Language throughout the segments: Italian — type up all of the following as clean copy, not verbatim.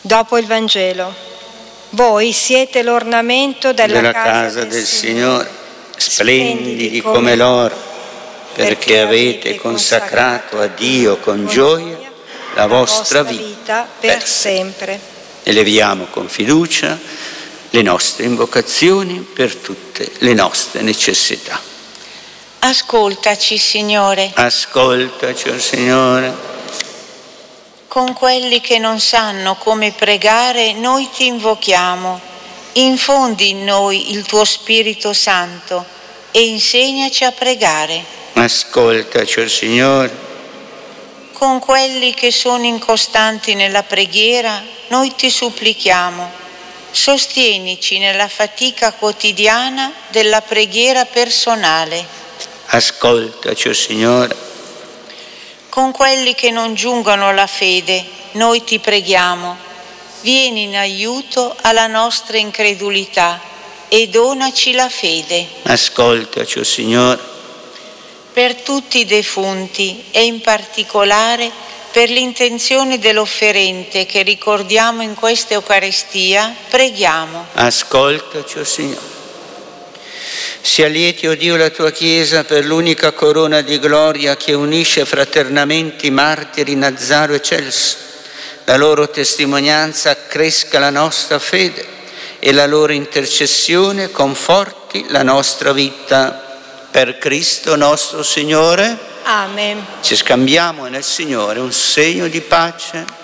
Dopo il Vangelo. Voi siete l'ornamento della casa del Signore, splendidi come l'oro, perché avete consacrato a Dio con gioia la vostra vita per sempre. Eleviamo con fiducia le nostre invocazioni per tutte le nostre necessità. Ascoltaci, Signore. Ascoltaci, o Signore. Con quelli che non sanno come pregare, noi ti invochiamo. Infondi in noi il tuo Spirito Santo e insegnaci a pregare. Ascoltaci, o Signore. Con quelli che sono incostanti nella preghiera, noi ti supplichiamo. Sostienici nella fatica quotidiana della preghiera personale. Ascoltaci, o Signore. Con quelli che non giungono alla fede, noi ti preghiamo, vieni in aiuto alla nostra incredulità e donaci la fede. Ascoltaci, o Signore. Per tutti i defunti e in particolare per l'intenzione dell'offerente che ricordiamo in questa Eucaristia, preghiamo. Ascoltaci, o Signore. Sia lieti, o Dio, la tua Chiesa per l'unica corona di gloria che unisce fraternamente i martiri Nazzaro e Celso. La loro testimonianza accresca la nostra fede e la loro intercessione conforti la nostra vita. Per Cristo nostro Signore. Amen. Ci scambiamo nel Signore un segno di pace.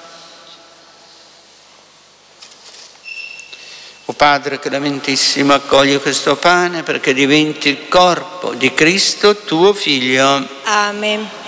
O Padre clementissimo, accogli questo pane perché diventi il corpo di Cristo, tuo Figlio. Amen.